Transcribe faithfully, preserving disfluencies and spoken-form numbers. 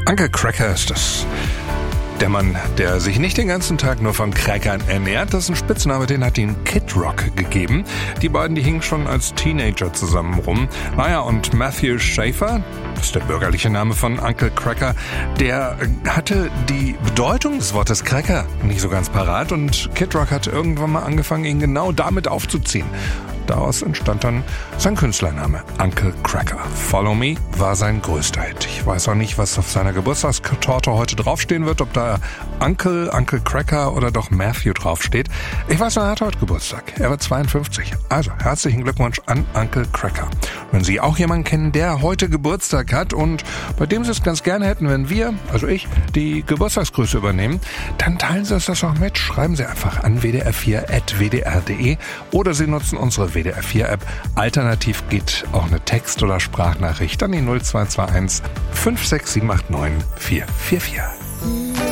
Uncle Kracker ist das. Der Mann, der sich nicht den ganzen Tag nur von Crackern ernährt, das ist ein Spitzname, den hat ihm Kid Rock gegeben. Die beiden, die hingen schon als Teenager zusammen rum. Naja, und Matthew Schaefer, das ist der bürgerliche Name von Uncle Kracker, der hatte die Bedeutung des Wortes Cracker nicht so ganz parat und Kid Rock hat irgendwann mal angefangen, ihn genau damit aufzuziehen. Daraus entstand dann sein Künstlername, Uncle Kracker. Follow Me war sein größter Hit. Ich weiß auch nicht, was auf seiner Geburtstagstorte heute draufstehen wird, ob da Uncle, Uncle Kracker oder doch Matthew draufsteht. Ich weiß nur, er hat heute Geburtstag. Er wird zweiundfünfzig. Also, herzlichen Glückwunsch an Uncle Kracker. Wenn Sie auch jemanden kennen, der heute Geburtstag hat und bei dem Sie es ganz gerne hätten, wenn wir, also ich, die Geburtstagsgrüße übernehmen, dann teilen Sie uns das auch mit. Schreiben Sie einfach an w d r vier at w d r punkt d e oder Sie nutzen unsere W D R vier App. Alternativ geht auch eine Text- oder Sprachnachricht an die null zwei zwei eins fünf sechs sieben acht neun vier vier vier.